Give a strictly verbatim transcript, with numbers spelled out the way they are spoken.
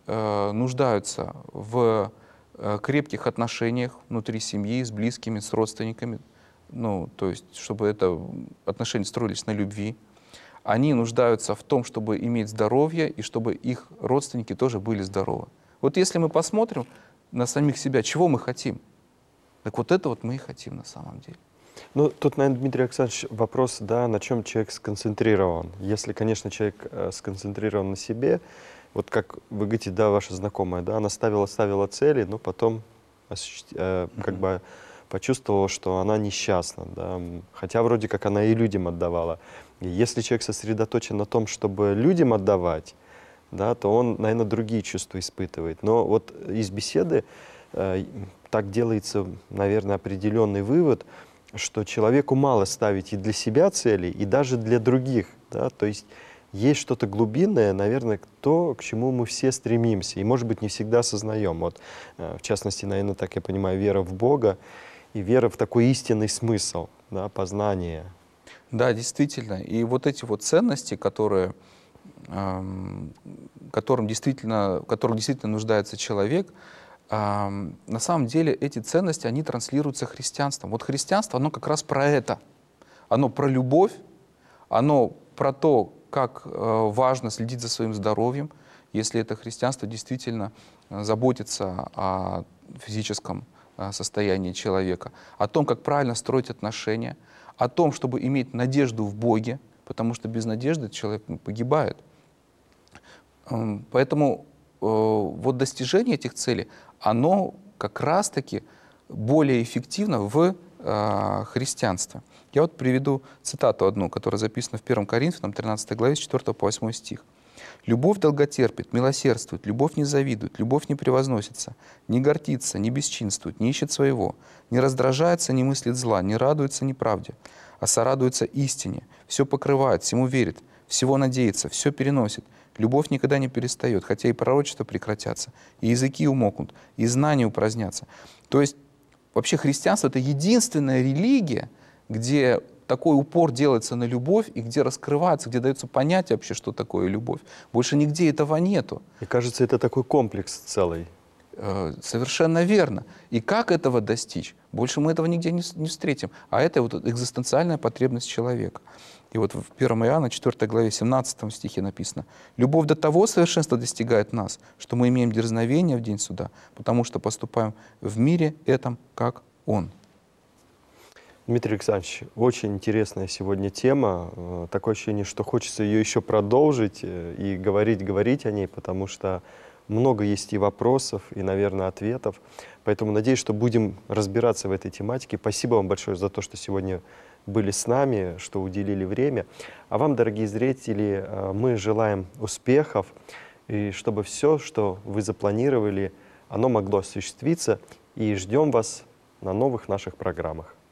э, нуждаются в э, крепких отношениях внутри семьи, с близкими, с родственниками, ну, то есть, чтобы это отношения строились на любви. Они нуждаются в том, чтобы иметь здоровье, и чтобы их родственники тоже были здоровы. Вот если мы посмотрим на самих себя, чего мы хотим, так вот это вот мы и хотим на самом деле. Ну, тут, наверное, Дмитрий Александрович, вопрос, да, на чем человек сконцентрирован. Если, конечно, человек э, сконцентрирован на себе, вот как вы говорите, да, ваша знакомая, да, она ставила, ставила цели, но потом осуществ... э, mm-hmm. как бы почувствовала, что она несчастна, да, хотя вроде как она и людям отдавала. И если человек сосредоточен на том, чтобы людям отдавать, да, то он, наверное, другие чувства испытывает. Но вот из беседы э, так делается, наверное, определенный вывод, что человеку мало ставить и для себя цели, и даже для других. Да? То есть есть что-то глубинное, наверное, то, к чему мы все стремимся, и, может быть, не всегда осознаем. Вот, в частности, наверное, так я понимаю, вера в Бога и вера в такой истинный смысл, да, познание. Да, действительно. И вот эти вот ценности, которые, эм, которым действительно, в которых действительно нуждается человек, эм, на самом деле эти ценности, они транслируются христианством. Вот христианство, оно как раз про это. Оно про любовь, оно про то, как э, важно следить за своим здоровьем, если это христианство действительно заботится о физическом э, состоянии человека, о том, как правильно строить отношения, о том, чтобы иметь надежду в Боге, потому что без надежды человек погибает. Поэтому э, вот достижение этих целей, оно как раз-таки более эффективно в э, христианстве. Я вот приведу цитату одну, которая записана в первом Коринфянам, тринадцатой главе, с четвёртого по восьмой стих. «Любовь долготерпит, милосердствует, любовь не завидует, любовь не превозносится, не гордится, не бесчинствует, не ищет своего, не раздражается, не мыслит зла, не радуется неправде, а сорадуется истине, все покрывает, всему верит, всего надеется, все переносит. Любовь никогда не перестает, хотя и пророчества прекратятся, и языки умолкнут, и знания упразднятся». То есть вообще христианство — это единственная религия, где такой упор делается на любовь, и где раскрывается, где дается понятие вообще, что такое любовь. Больше нигде этого нету. И кажется, это такой комплекс целый. Совершенно верно. И как этого достичь? Больше мы этого нигде не, не встретим. А это вот экзистенциальная потребность человека. И вот в первом Иоанна, четвёртой главе, семнадцатом стихе написано: «Любовь до того совершенства достигает нас, что мы имеем дерзновение в день суда, потому что поступаем в мире этом, как Он». Дмитрий Александрович, очень интересная сегодня тема. Такое ощущение, что хочется ее еще продолжить и говорить, говорить о ней, потому что много есть и вопросов, и, наверное, ответов. Поэтому надеюсь, что будем разбираться в этой тематике. Спасибо вам большое за то, что сегодня были с нами, что уделили время. А вам, дорогие зрители, мы желаем успехов, и чтобы все, что вы запланировали, оно могло осуществиться. И ждем вас на новых наших программах.